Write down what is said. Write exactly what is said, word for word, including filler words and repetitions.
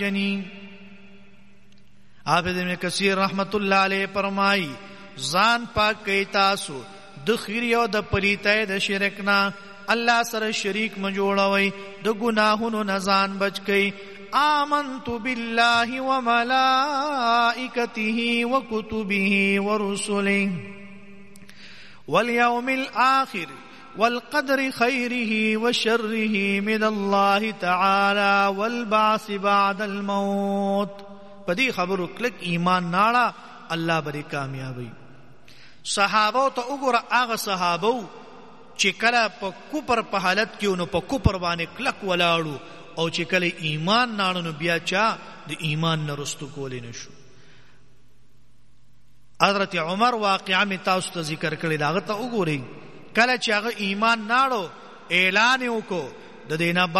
یعنی حافظ ابن کثیر رحمت الله علیه فرمای ځان پاک کئ تاسو د خیری او د پلیتای د شرک نه الله سره شریک م جوړوي د ګناهونو نه ځان بچ کئ آمنت بالله وملائكته وكتبه ورسله واليوم الآخر والقدر خيره وشره من الله تعالى والبعث بعد الموت. پدې خبرو کلک ایمان ناړه الله بری کامیابی. صحابه ته وګوره هغه صحابه چې کله په کوپر په حالت کې نو په کوپر باندې کلک ولاړو او چې کله ایمان ناړو نو بیا چا د ایمان نه رستو کولی نشو. حضرت عمر واقعا می تاسو ته ذکر کړی دا هغه ته وګورئ کله چې هغه ایمان ناړو اعلان وکړو د دینه